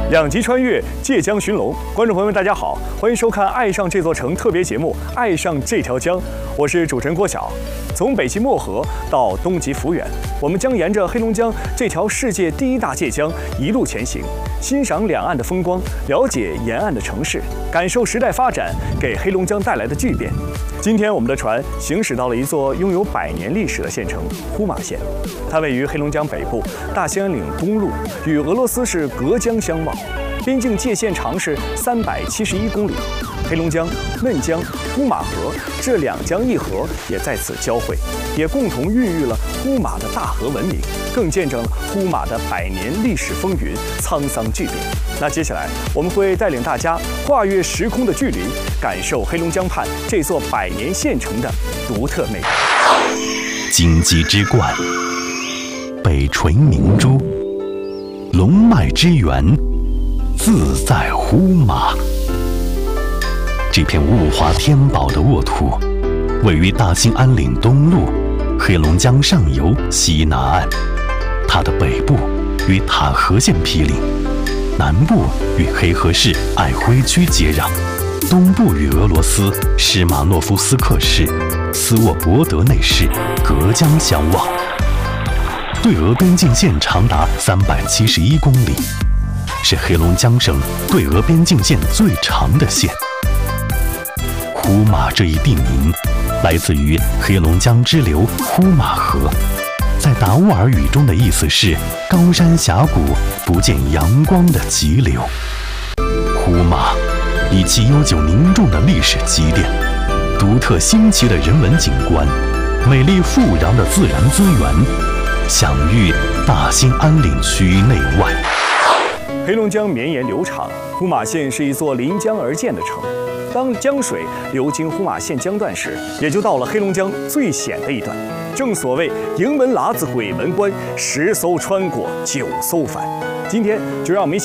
两极穿越，借江寻龙。观众朋友们，大家好，欢迎收看《爱上这座城》特别节目《爱上这条江》，我是主持人郭晓。从北极漠河到东极抚远，我们将沿着黑龙江这条世界第一大界江一路前行，欣赏两岸的风光，了解沿岸的城市，感受时代发展给黑龙江带来的巨变。今天我们的船行驶到了一座拥有100年历史的县城呼玛县，它位于黑龙江北部大兴安岭东麓，与俄罗斯是隔江相望，边境界线长是371公里。黑龙江、嫩江、呼玛河这两江一河也在此交汇，也共同孕育了呼玛的大河文明，更见证了呼玛的100年历史风云沧桑巨变。那接下来我们会带领大家跨越时空的距离，感受黑龙江畔这座100年县城的独特魅力。 荆棘之冠，北垂明珠，龙脉之源自在呼玛。这片物华天宝的沃土，位于大兴安岭东麓，黑龙江上游西南岸。它的北部与塔河县毗邻，南部与黑河市爱辉区接壤，东部与俄罗斯施马诺夫斯克市、斯沃博德内市隔江相望。对俄边境线长达371公里，是黑龙江省对俄边境线最长的县。呼玛这一地名来自于黑龙江支流呼玛河，在达斡尔语中的意思是高山峡谷不见阳光的急流。呼玛以其悠久凝重的历史积淀、独特新奇的人文景观、美丽富饶的自然资源，享誉大兴安岭区内外。 黑龙江绵延流长，呼玛县是一座临江而建的城。当江水流经呼玛县江段时，也就到了黑龙江最险的一段。正所谓迎门喇子鬼门关，10艘穿过9艘翻。今天就让我们一起